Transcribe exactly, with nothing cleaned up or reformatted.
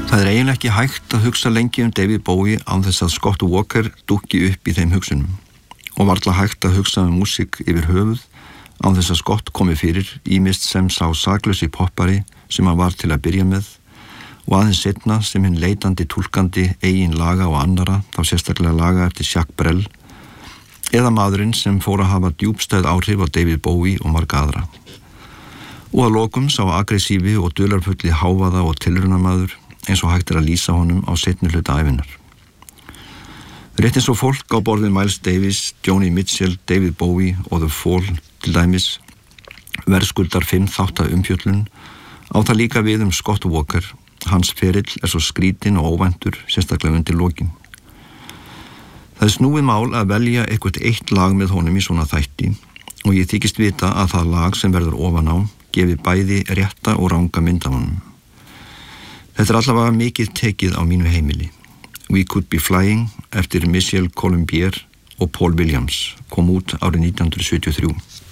Það er eiginlega ekki hægt að hugsa lengi um David Bowie án þess að Scott Walker dúkki upp í þeim hugsunum og varla hægt að hugsa um músík yfir höfuð án þess að Scott komi fyrir ýmist sem sá saklausi poppari sem hann var til að byrja með og aðeins seinna sem hinn leitandi túlkandi eigin laga og annara, þá sérstaklega laga eftir Jacques Brel, eða maðurinn sem fór að hafa djúpstæð áhrif á David Bowie og marga aðra. Og að lokum sá aggressífi og dularfulli hávaða og tilraunamaður eins og hægt er að lýsa honum á seinni hluta ævinnar. Rétt eins og fólk á borðið Miles Davis, Joni Mitchell, David Bowie og The Fall til dæmis verðskuldar fimm þátta umfjöllun á það líka við um Scott Walker. Hans ferill er svo skrítinn og óvæntur, sérstaklega undir lokin. Það er snúið mál að velja eitthvað eitt lag með honum í svona þætti og ég þykist vita að það lag sem verður ofan á gefi bæði rétta og ranga mynd af honum. Þetta er allavega mikið tekið á mínu heimili. We Could Be Flying eftir Michel Colombier og Paul Williams kom út árið nítján hundruð sjötíu og þrjú.